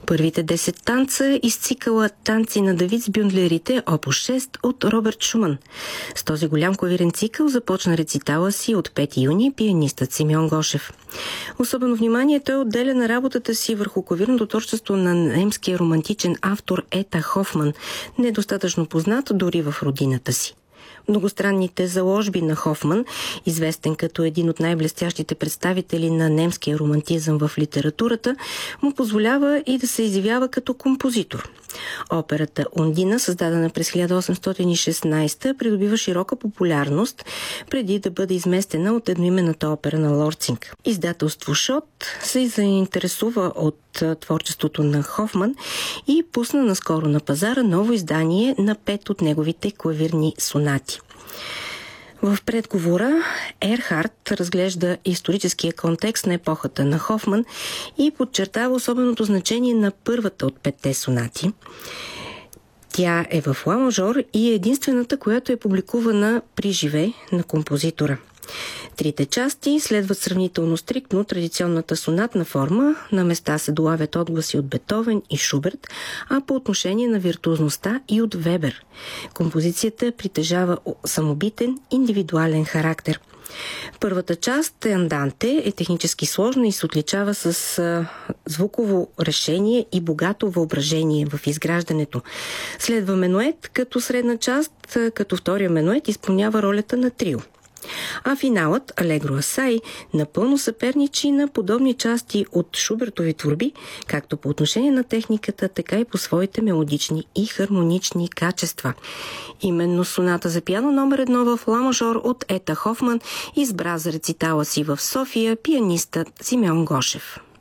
Първите 10 танца из цикъла «Танци на Давид с бюндлерите» опус 6 от Роберт Шуман. С този голям клавирен цикъл започна рецитала си от 5 юни пианистът Симеон Гошев. Особено внимание той отделя на работата си върху клавирното творчество на немския романтичен автор Ета Хофман, недостатъчно познат дори в родината си. Многостранните заложби на Хофман, известен като един от най-блестящите представители на немския романтизъм в литературата, му позволява и да се изявява като композитор. Операта «Ундина», създадена през 1816, придобива широка популярност преди да бъде изместена от едноименната опера на Лорцинг. Издателство Шот се заинтересува от творчеството на Хофман и пусна наскоро на пазара ново издание на 5 от неговите клавирни сонати. В предговора Ерхард разглежда историческия контекст на епохата на Хофман и подчертава особеното значение на първата от 5 сонати. Тя е в ла мажор и е единствената, която е публикувана при живе на композитора. Трите части следват сравнително стриктно традиционната сонатна форма, на места се долавят отгласи от Бетовен и Шуберт, а по отношение на виртуозността и от Вебер. Композицията притежава самобитен, индивидуален характер. Първата част, Анданте, е технически сложна и се отличава с звуково решение и богато въображение в изграждането. Следва менует като средна част, като втория менует изпълнява ролята на трио. А финалът, Алегро Асай, напълно съперничи на подобни части от Шубертови творби, както по отношение на техниката, така и по своите мелодични и хармонични качества. Именно соната за пиано номер 1 в ла мажор от Ета Хофман избра за рецитала си в София пианистът Симеон Гошев.